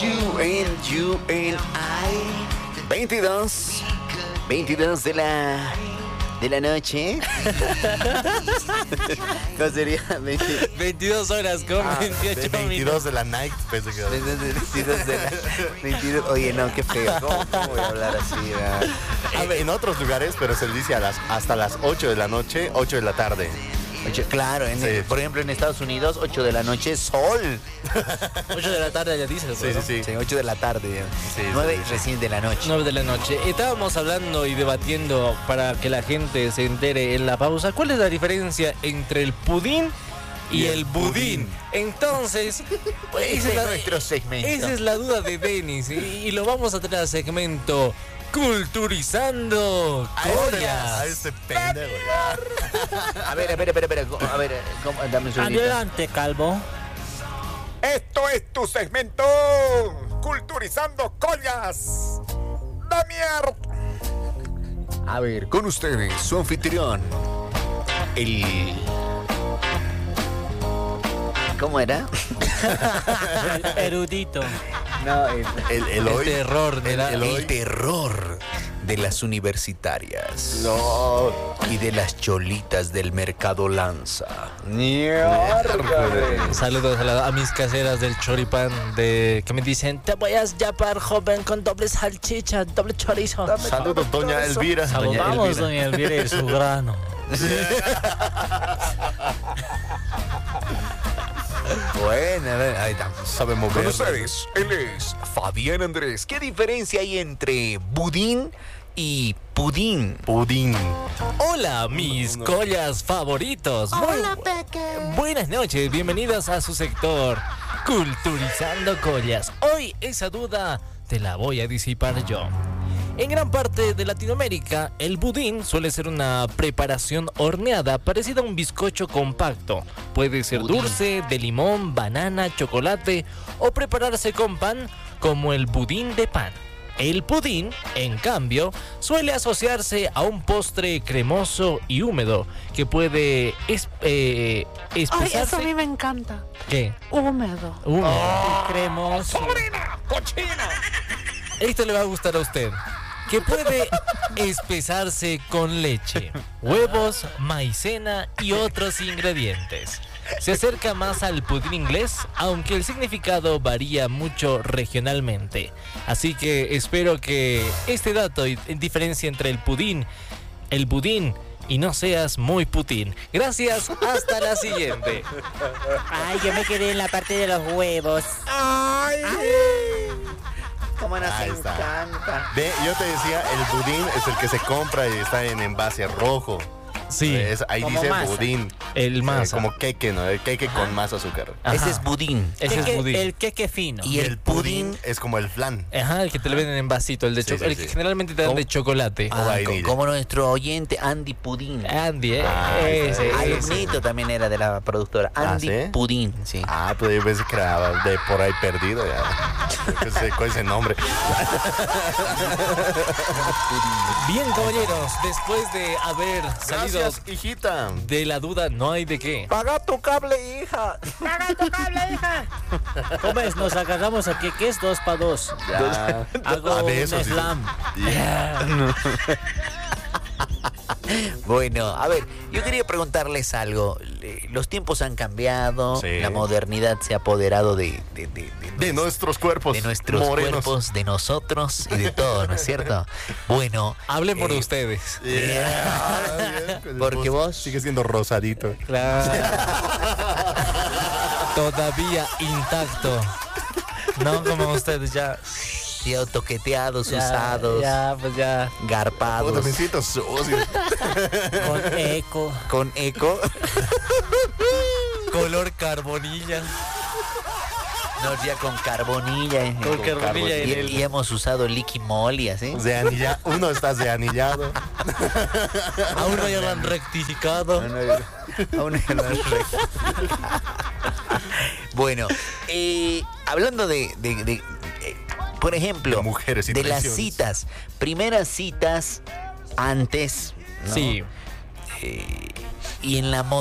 You and I. 22 de la noche. ¿Cómo sería? 22 horas con 28 22 minutos. de la night, pensé que era. 22. Oye, no, qué feo. ¿Cómo voy a hablar así? A ver, en otros lugares, pero se le dice hasta las 8 de la noche, 8 de la tarde. Claro, Sí. por ejemplo en Estados Unidos, 8 de la noche, sol. 8 de la tarde ya dices, Sí, ¿no? sí, sí. Sí, 8 de la tarde. Sí, 9 sí, sí. recién de la noche. 9 de la noche. Estábamos hablando y debatiendo para que la gente se entere en la pausa. ¿Cuál es la diferencia entre el pudín y el budín? Entonces, pues, Ese es nuestro segmento. esa es la duda de Denis. Y lo vamos a traer al segmento Culturizando A Collas. este pendejo. A ver, dame un segundito. Adelante, Calvo. Esto es tu segmento Culturizando Collas. Damián. A ver, con ustedes, su anfitrión, ¿cómo era? El erudito. No, El hoy. terror de la- el terror de las universitarias. No. Y de las cholitas del mercado Lanza. Saludos a mis caseras del choripán que me dicen: te voy a llevar, joven, con doble salchicha, doble chorizo. Saludos, doña Elvira. Saludamos, doña Elvira y su grano. Bueno, ahí está. Sabe mover. Con ustedes, él es Fabián Andrés. ¿Qué diferencia hay entre budín y pudín? Pudín. Hola, mis collas favoritos. Hola, Peque. Buenas noches, bienvenidos a su sector Culturizando Collas. Hoy esa duda te la voy a disipar yo. En gran parte de Latinoamérica, el budín suele ser una preparación horneada parecida a un bizcocho compacto. Puede ser Budín. dulce, de limón, banana, chocolate o prepararse con pan como el budín de pan. El pudín, en cambio, suele asociarse a un postre cremoso y húmedo que puede Ay, eso a mí espesarse. me encanta. ¿Qué? Húmedo. Húmedo. Cremoso. Esto le va a gustar a usted. Que puede espesarse con leche, huevos, maicena y otros ingredientes. Se acerca más al pudín inglés, aunque el significado varía mucho regionalmente. Así que espero que este dato diferencia entre el budín y no seas muy putín. Gracias, hasta la siguiente. Ay, yo me quedé en la parte de los huevos. ¿Cómo nos Ahí está. encanta? Ve, yo te decía, el budín es el que se compra y está en envase rojo. Sí, Ahí como dice masa. budín. el masa. Como queque, ¿no? El queque con más azúcar. Ajá. Ese es budín. Ese es budín. El queque fino. Y el pudín. es como el flan. Ajá, el que te lo venden en vasito, el de Sí, sí, el sí. que generalmente te dan de chocolate. O vainilla. Como nuestro oyente Andy Pudín. Andy, ese. Alumnito también era de la productora. Andy ¿sí? Pudín, sí. Ah, pues yo pensé que era de por ahí perdido ya. ¿Cuál es ese nombre? Bien, caballeros, después de haber salido Gracias, hijita. de la duda, no hay de qué. Paga tu cable, hija. ¿Cómo es? Nos agarramos a que es 2 para 2. Ya. Hago Ah, de un eso, sí. slam. Bueno, a ver, yo quería preguntarles algo. Los tiempos han cambiado, Sí. la modernidad se ha apoderado de nuestros cuerpos. nuestros morenos. cuerpos, de nosotros y de todo, ¿no es cierto? Bueno, Hablen por eh, ustedes. Bien. Porque vos- sigue siendo rosadito. Claro. Todavía intacto. No como ustedes ya. ya toqueteados, Ya, usados, ya, pues ya. garpados, Me siento sucio. Con eco. con eco. Color carbonilla. No, ya con carbonilla. Con carbonilla en Y, el- y hemos usado Liqui Moly, así. Uno está de anillado. Aún no ya lo han rectificado. Aún no lo han Bueno, hablando por ejemplo, De mujeres y de las traiciones. citas, primeras citas antes, ¿no? Sí. Y en la